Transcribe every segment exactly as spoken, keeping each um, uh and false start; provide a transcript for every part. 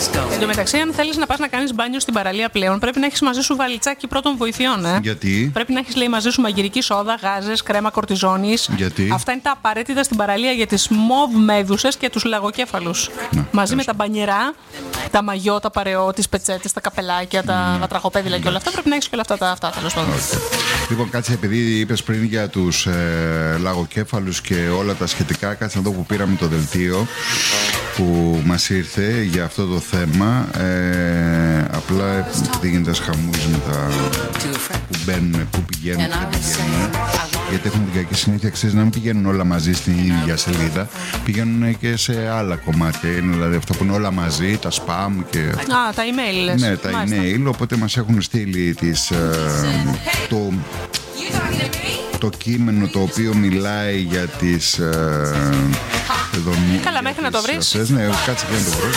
Εν τω μεταξύ, αν θέλεις να πας να κάνεις μπάνιο στην παραλία πλέον, πρέπει να έχεις μαζί σου βαλιτσάκι πρώτων βοηθειών. Ε? Γιατί? Πρέπει να έχεις, λέει, μαζί σου μαγειρική σόδα, γάζες, κρέμα κορτιζόνης. Γιατί? Αυτά είναι τα απαραίτητα στην παραλία για τις μοβ μέδουσες και τους λαγοκέφαλους. Να, μαζί με τα μπανιερά, τα μαγιό, τα παρεό, τις πετσέτες, τα καπελάκια, τα, τα τραχοπέδιλα και όλα αυτά. Πρέπει να έχεις και όλα αυτά τα αυτά, τέλος πάντων. Λοιπόν, κάτσε, επειδή είπες πριν για τους ε, λαγοκέφαλους και όλα τα σχετικά, κάτσε να δω που πήραμε το δελτίο που μας ήρθε για αυτό το θέμα. Ε, απλά τι γίνεται χαμούς με τα που μπαίνουν, που πηγαίνουν, που πηγαίνουν. Γιατί έχουν την κακή συνήθεια, ξέρεις, να μην πηγαίνουν όλα μαζί στην ίδια σελίδα. Πηγαίνουν και σε άλλα κομμάτια. Είναι δηλαδή αυτά που είναι όλα μαζί, τα spam και. Α, τα email λες. Ναι, τα Μάλιστα. email. Οπότε μας έχουν στείλει τις, ε, το, το κείμενο το οποίο μιλάει για τις ε, δομές. Καλά, μέχρι να το βρεις. Αυτές. Ναι, κάτσε και να το βρω.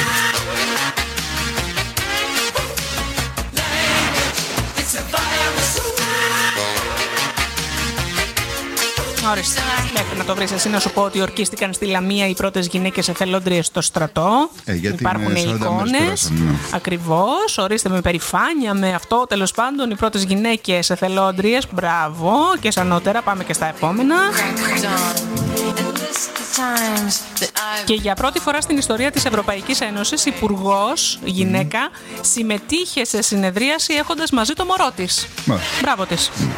Ορίστε. Μέχρι να το βρεις εσύ, να σου πω ότι ορκίστηκαν στη Λαμία οι πρώτες γυναίκες εθελόντριες στο στρατό. Ε, Υπάρχουν εικόνες. Ναι. Ακριβώς. Ορίστε, με περηφάνεια με αυτό. Τέλος πάντων, οι πρώτες γυναίκες εθελόντριες. Μπράβο. Και σαν νότερα, πάμε και στα επόμενα. Και για πρώτη φορά στην ιστορία της Ευρωπαϊκής Ένωσης, υπουργός, γυναίκα, mm. συμμετείχε σε συνεδρίαση έχοντας μαζί το μωρό της. Mm. Μπράβο της. Mm.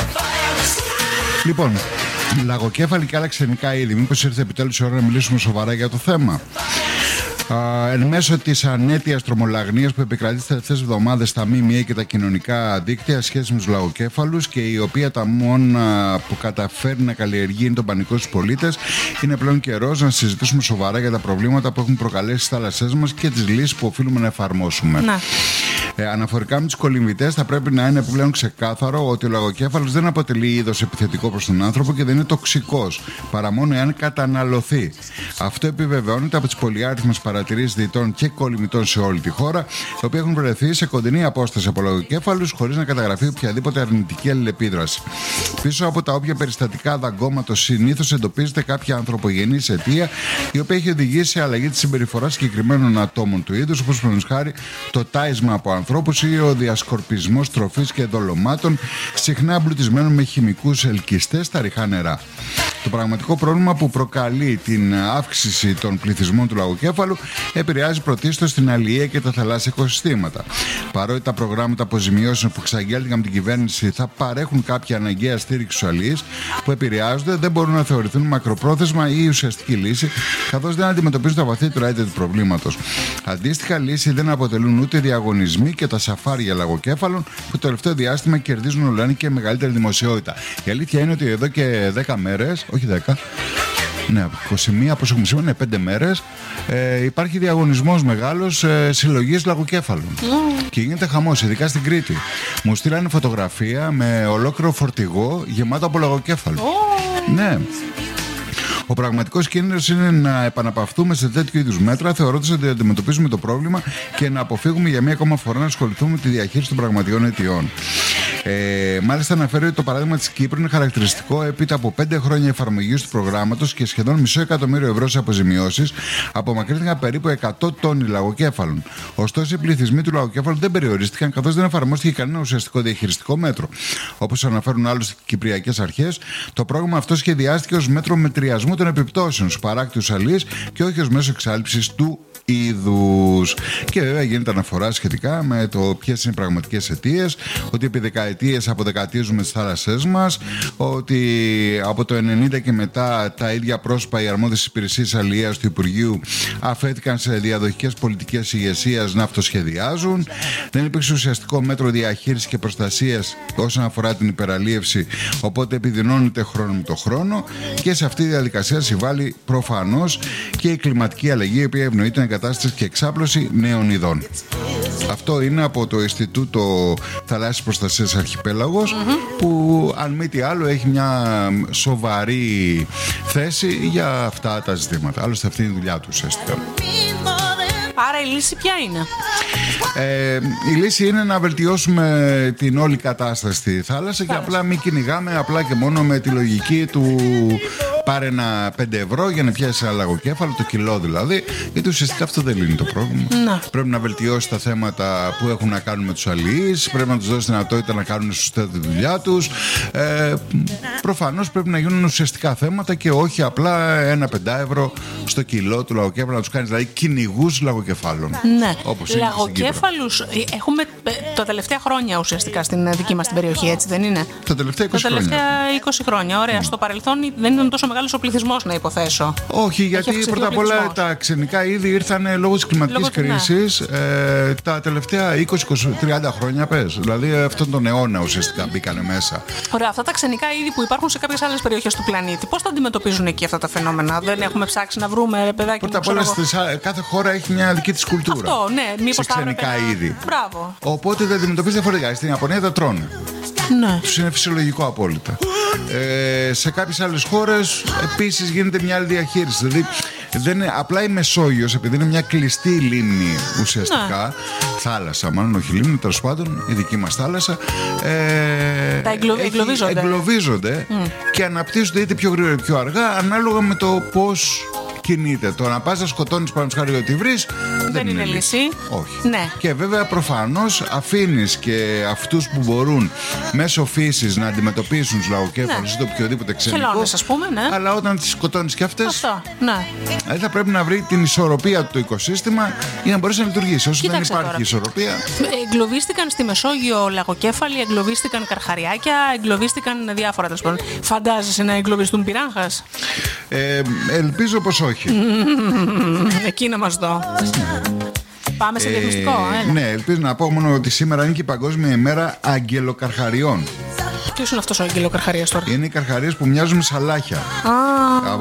Λοιπόν, λαγοκέφαλοι και άλλα ξενικά είδη. Μήπως ήρθε επιτέλους η ώρα να μιλήσουμε σοβαρά για το θέμα. Uh, εν μέσω της ανέτειας τρομολαγνίας που επικρατεί τις τελευταίες εβδομάδες στα ΜΜΕ και τα κοινωνικά δίκτυα σχέση με τους λαγοκέφαλους και η οποία τα μόνα που καταφέρει να καλλιεργεί είναι τον πανικό στους πολίτες, είναι πλέον καιρός να συζητήσουμε σοβαρά για τα προβλήματα που έχουν προκαλέσει στις θάλασσές μας και τις λύσεις που οφείλουμε να εφαρμόσουμε. Να. Ε, αναφορικά με τους κολυμβητές, θα πρέπει να είναι πλέον ξεκάθαρο ότι ο λαγοκέφαλος δεν αποτελεί είδος επιθετικό προς τον άνθρωπο και δεν είναι τοξικός, παρά μόνο εάν καταναλωθεί. Αυτό επιβεβαιώνεται από τις πολυάριθμες παρατηρήσεις διητών και κολυμβητών σε όλη τη χώρα, οι οποίοι έχουν βρεθεί σε κοντινή απόσταση από λαγοκέφαλους χωρίς να καταγραφεί οποιαδήποτε αρνητική αλληλεπίδραση. Πίσω από τα όποια περιστατικά δαγκώματος συνήθως εντοπίζεται κάποια ανθρωπογενής αιτία, η οποία έχει οδηγήσει σε αλλαγή της συμπεριφοράς συγκεκριμένων ατόμων του είδους, όπως παραδείγματος χάρη το τάισμα από ανθρώπους ή ο διασκορπισμός τροφής και δολωμάτων, συχνά εμπλουτισμένων με χημικούς ελκυστές στα ρηχά νερά. Το πραγματικό πρόβλημα που προκαλεί την αύξηση των πληθυσμών του λαγοκέφαλου επηρεάζει πρωτίστως την αλληλεία και τα θαλάσσια οικοσυστήματα. Παρότι τα προγράμματα αποζημιώσεων που εξαγγέλθηκαν από την κυβέρνηση θα παρέχουν κάποια αναγκαία στήριξη στους αλληλείς που επηρεάζονται, δεν μπορούν να θεωρηθούν μακροπρόθεσμα ή ουσιαστική λύση, καθώς δεν αντιμετωπίζουν τα βαθύτερα αίτια του προβλήματος. Αντίστοιχα, λύση δεν αποτελούν ούτε διαγωνισμοί και τα σαφάρια λαγοκέφαλων που το τελευταίο διάστημα κερδίζουν ολοένα και μεγαλύτερη δημοσιότητα. Η αλήθεια είναι ότι εδώ και δέκα μέρες, όχι δέκα, ναι, είκοσι μία, όπως έχουμε σήμερα, ναι, πέντε μέρες, ε, υπάρχει διαγωνισμός μεγάλος ε, συλλογής λαγοκέφαλων. Mm. Και γίνεται χαμός, ειδικά στην Κρήτη. Μου στείλανε φωτογραφία με ολόκληρο φορτηγό γεμάτο από λαγοκέφαλο. Oh. Ναι. Ο πραγματικός κίνδυνος είναι να επαναπαυθούμε σε τέτοιου είδους μέτρα, θεωρώντας ότι αντιμετωπίζουμε το πρόβλημα και να αποφύγουμε για μία ακόμα φορά να ασχοληθούμε με τη διαχείριση των πραγματικών αιτιών. Ε, μάλιστα, αναφέρει ότι το παράδειγμα της Κύπρου είναι χαρακτηριστικό. Έπειτα από πέντε χρόνια εφαρμογής του προγράμματος και σχεδόν μισό εκατομμύριο ευρώ σε αποζημιώσεις, απομακρύνθηκαν περίπου εκατό τόνοι λαγοκέφαλων. Ωστόσο, οι πληθυσμοί του λαγοκέφαλου δεν περιορίστηκαν, καθώς δεν εφαρμόστηκε κανένα ουσιαστικό διαχειριστικό μέτρο. Όπως αναφέρουν άλλωστε οι κυπριακές αρχές, το πρόγραμμα αυτό σχεδιάστηκε ως μέτρο μετριασμού των επιπτώσεων στους παράκτιους αλείς και όχι ως μέσο εξάλειψης του είδους. Και βέβαια γίνεται αναφορά σχετικά με το ποιες είναι οι πραγματικές αιτίες, ότι επί δεκαετίες αποδεκατίζουμε τις θάλασσές μας, ότι από το ενενήντα και μετά τα ίδια πρόσωπα, οι αρμόδιες υπηρεσίες αλληλείας του Υπουργείου αφέθηκαν σε διαδοχικές πολιτικές ηγεσίας να αυτοσχεδιάζουν. Δεν υπήρξε ουσιαστικό μέτρο διαχείρισης και προστασίας όσον αφορά την υπεραλίευση, οπότε επιδεινώνεται χρόνο με το χρόνο, και σε αυτή τη διαδικασία συμβάλλει προφανώς και η κλιματική αλλαγή, η οποία ευνοεί την εγκατάσταση και εξάπλωση νέων ειδών. Αυτό είναι από το Ινστιτούτο Θαλάσσιας Προστασίας Αρχιπέλαγος, mm-hmm. που αν μη τι άλλο έχει μια σοβαρή θέση για αυτά τα ζητήματα. Άλλωστε αυτή είναι η δουλειά του ουσιαστικά. Άρα η λύση ποια είναι? Ε, η λύση είναι να βελτιώσουμε την όλη κατάσταση στη θάλασσα, και απλά μην κυνηγάμε απλά και μόνο με τη λογική του πάρε ένα πέντε ευρώ για να πιάσει ένα λαγοκέφαλο, το κιλό δηλαδή, γιατί ουσιαστικά αυτό δεν λύνει το πρόβλημα. Να. Πρέπει να βελτιώσει τα θέματα που έχουν να κάνουν με τους αλληλείς, πρέπει να τους δώσει δυνατότητα να κάνουν σωστά τη δουλειά τους. Ε, προφανώς πρέπει να γίνουν ουσιαστικά θέματα και όχι απλά ένα πεντά ευρώ στο κιλό του λαγοκέφαλου, να τους κάνεις δηλαδή κυνηγούς λαγοκεφάλων. Ναι. Όπως λαγοκέφαλους έχουμε τα τελευταία χρόνια ουσιαστικά στην δική μας την περιοχή, έτσι δεν είναι? Τα τελευταία είκοσι τα τελευταία χρόνια. είκοσι χρόνια, ωραία. Mm. Στο παρελθόν δεν ήταν τόσο μεγάλος ο πληθυσμός, να υποθέσω. Όχι, γιατί πρώτα απ' όλα τα ξενικά είδη ήρθαν λόγω της κλιματικής κρίσης ε, τα τελευταία είκοσι με τριάντα χρόνια, πες. Δηλαδή αυτόν τον αιώνα ουσιαστικά μπήκανε μέσα. Ωραία, αυτά τα ξενικά είδη που υπάρχουν σε κάποιες άλλες περιοχές του πλανήτη, πώς τα αντιμετωπίζουν εκεί αυτά τα φαινόμενα? Δεν έχουμε ψάξει να βρούμε, ρε παιδάκι? Πρώτα απ' όλα, κάθε χώρα έχει μια δική της κουλτούρα. Αυτό, ναι, μήπως σε ξενικά έπρεπε... είδη. Μπράβο. Οπότε δεν αντιμετωπίζει διαφορετικά. Στην Ιαπωνία τα τρώνε. Ναι. Τους είναι φυσιολογικό απόλυτα. Ε, σε κάποιες άλλες χώρες επίσης γίνεται μια άλλη διαχείριση. Δηλαδή, δεν είναι, απλά η Μεσόγειος, επειδή είναι μια κλειστή λίμνη ουσιαστικά, ναι. θάλασσα, μάλλον όχι λίμνη, τέλος πάντων, η δική μας θάλασσα. Ε, τα εγκλω... έχει, εγκλωβίζονται. εγκλωβίζονται mm. και αναπτύσσονται είτε πιο γρήγορα είτε πιο αργά, ανάλογα με το πώς κινείται. Το να πας να σκοτώνεις πάνω χάρη ότι βρεις δεν, δεν είναι, είναι λύση. λύση. Όχι. Ναι. Και βέβαια προφανώς αφήνεις και αυτούς που μπορούν μέσω φύσης να αντιμετωπίσουν τους λαγοκέφαλους ναι. ή το οποιοδήποτε ξενικό. Χελώνες, ας πούμε, ναι. Αλλά όταν τις σκοτώνεις και αυτές. Αυτό, ναι. Δηλαδή θα πρέπει να βρει την ισορροπία του οικοσύστημα για να μπορέσει να λειτουργήσει. Όσο δεν υπάρχει τώρα ισορροπία. Εγκλωβίστηκαν στη Μεσόγειο λαγοκέφαλοι, εγκλωβίστηκαν καρχαριάκια, εγκλωβίστηκαν διάφορα τέλος πάντων. Φαντάζεσαι να εγκλωβιστούν πυράγχας? Ε, ελπίζω πως όχι. Εκεί να μας δω. Πάμε σε διαγνωστικό. Ε, ναι, ελπίζω να πω μόνο ότι σήμερα είναι και η Παγκόσμια ημέρα αγγελοκαρχαριών. Ποιος είναι αυτός ο αγγελοκαρχαρίας τώρα? Είναι οι καρχαρίες που μοιάζουν με σαλάχια. Ah.